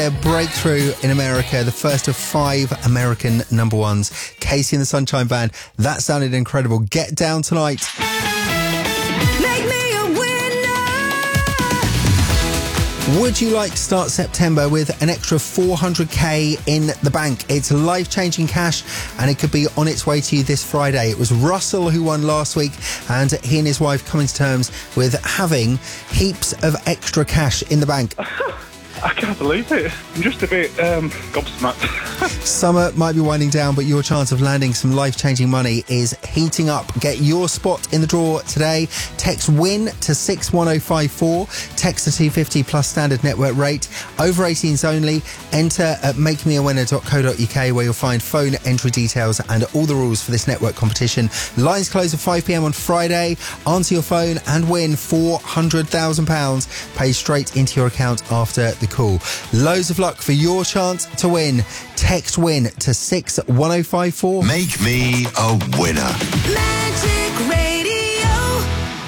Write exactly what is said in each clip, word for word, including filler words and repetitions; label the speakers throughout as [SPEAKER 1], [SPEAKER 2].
[SPEAKER 1] A breakthrough in America, the first of five American number ones. Casey and the Sunshine Band. That sounded incredible. Get Down Tonight.
[SPEAKER 2] Make me a winner.
[SPEAKER 1] Would you like to start September with an extra four hundred k in the bank? It's life-changing cash and it could be on its way to you this Friday. It was Russell who won last week, and he and his wife coming to terms with having heaps of extra cash in the bank.
[SPEAKER 3] I can't believe it. I'm just a bit um, gobsmacked.
[SPEAKER 1] Summer might be winding down, but your chance of landing some life-changing money is heating up. Get your spot in the draw today. Text WIN to six one oh five four. Text to two fifty plus standard network rate. Over eighteens only. Enter at make me a winner dot co dot uk where you'll find phone entry details and all the rules for this network competition. Lines close at five p m on Friday. Answer your phone and win four hundred thousand pounds. Pay straight into your account after the call. Loads of luck for your chance to win. Text WIN to six one oh five four.
[SPEAKER 4] Make me a winner.
[SPEAKER 2] Magic Radio.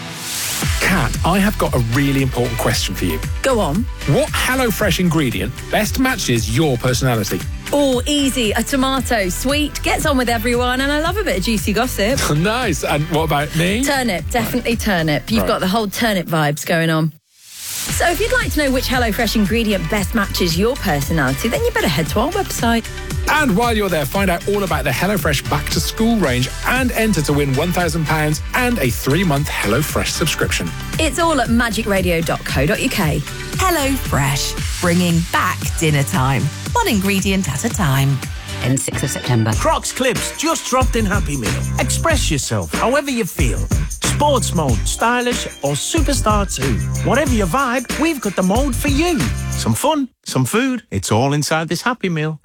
[SPEAKER 5] Kat, I have got a really important question for you.
[SPEAKER 6] Go on.
[SPEAKER 5] What HelloFresh ingredient best matches your personality?
[SPEAKER 6] Oh, easy. A tomato. Sweet. Gets on with everyone, and I love a bit of juicy gossip.
[SPEAKER 5] Nice. And what about me?
[SPEAKER 6] Turnip. Definitely turnip. You've
[SPEAKER 5] Right.
[SPEAKER 6] got the whole turnip vibes going on. So if you'd like to know which HelloFresh ingredient best matches your personality, then you better head to our website.
[SPEAKER 5] And while you're there, find out all about the HelloFresh Back to School range and enter to win one thousand pounds and a three-month HelloFresh subscription.
[SPEAKER 6] It's all at magic radio dot co dot uk.
[SPEAKER 7] Hello Fresh, bringing back dinner time. One ingredient at a time.
[SPEAKER 8] Ends sixth of September.
[SPEAKER 9] Crocs Clips just dropped in Happy Meal. Express yourself however you feel. Sports mode, stylish or superstar too. Whatever your vibe, we've got the mode for you. Some fun, some food. It's all inside this Happy Meal.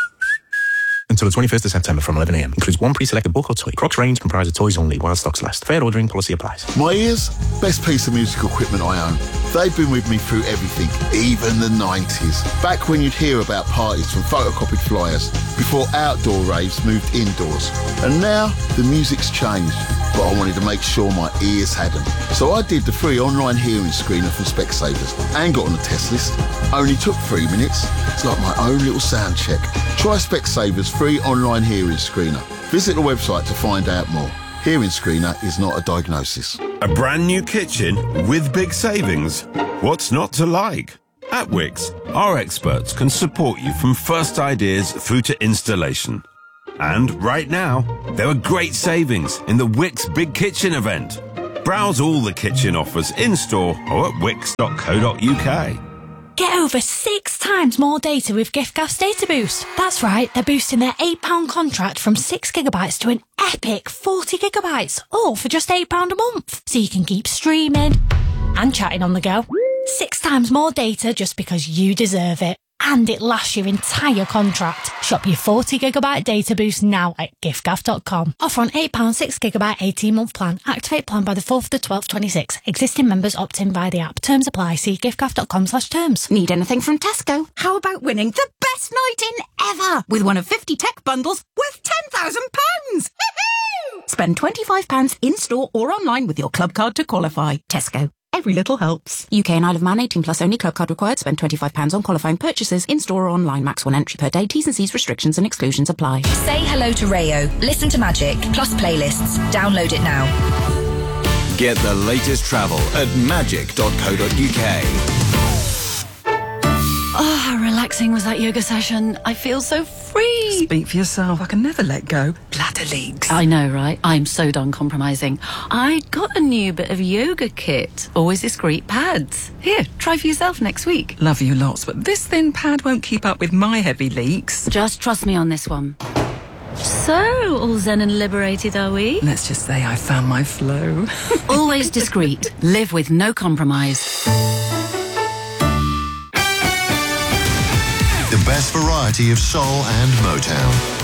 [SPEAKER 10] Until the twenty-first of September from eleven a m. Includes one pre-selected book or toy. Crocs range comprises toys only while stocks last. Fair ordering policy applies.
[SPEAKER 11] My ears, best piece of musical equipment I own. They've been with me through everything, even the nineties. Back when you'd hear about parties from photocopied flyers, before outdoor raves moved indoors. And now, the music's changed, but I wanted to make sure my ears hadn't. So I did the free online hearing screener from Specsavers and got on the test list. Only took three minutes. It's like my own little sound check. Try Specsavers free online hearing screener. Visit the website to find out more. Hearing screener is not a diagnosis.
[SPEAKER 4] A brand new kitchen with big savings. What's not to like? At Wix, our experts can support you from first ideas through to installation. And right now, there are great savings in the Wix Big Kitchen event. Browse all the kitchen offers in-store or at wix dot co dot uk.
[SPEAKER 12] Get over six times more data with giffgaff's Data Boost. That's right, they're boosting their eight pound contract from six gigabytes to an epic forty gigabytes, all for just eight pounds a month. So you can keep streaming and chatting on the go. Six times more data just because you deserve it. And it lasts your entire contract. Shop your forty gigabyte data boost now at giffgaff dot com. Offer on eight pounds six gigabyte eighteen month plan. Activate plan by the fourth of the twelfth twenty-six. Existing members opt in via the app. Terms apply. See giffgaff dot com slash terms.
[SPEAKER 7] Need anything from Tesco? How about winning the best night in ever with one of fifty tech bundles worth ten thousand pounds? Spend twenty-five pounds in-store or online with your club card to qualify. Tesco. Every little helps. U K and Isle of Man, eighteen plus only, club card required. Spend twenty-five pounds on qualifying purchases in-store or online. Max one entry per day. T's and C's, restrictions and exclusions apply.
[SPEAKER 13] Say hello to Rayo. Listen to Magic, plus playlists. Download it now.
[SPEAKER 4] Get the latest travel at magic dot co dot uk.
[SPEAKER 12] Oh, how relaxing was that yoga session. I feel so free.
[SPEAKER 14] Speak for yourself. I can never let go. Bladder leaks.
[SPEAKER 8] I know, right? I'm so done compromising. I got a new bit of yoga kit. Always discreet pads. Here, try for yourself next week.
[SPEAKER 14] Love you lots, but this thin pad won't keep up with my heavy leaks.
[SPEAKER 8] Just trust me on this one. So, all zen and liberated, are we?
[SPEAKER 14] Let's just say I found my flow.
[SPEAKER 8] Always discreet. Live with no compromise.
[SPEAKER 4] The best variety of soul and Motown.